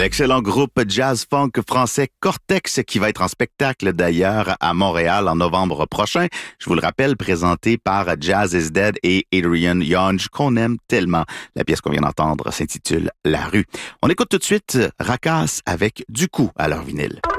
L'excellent groupe jazz-funk français Cortex qui va être en spectacle d'ailleurs à Montréal en novembre prochain. Je vous le rappelle, présenté par Jazz is Dead et Adrian Young qu'on aime tellement. La pièce qu'on vient d'entendre s'intitule La rue. On écoute tout de suite Racasse avec Du coup à leur vinyle.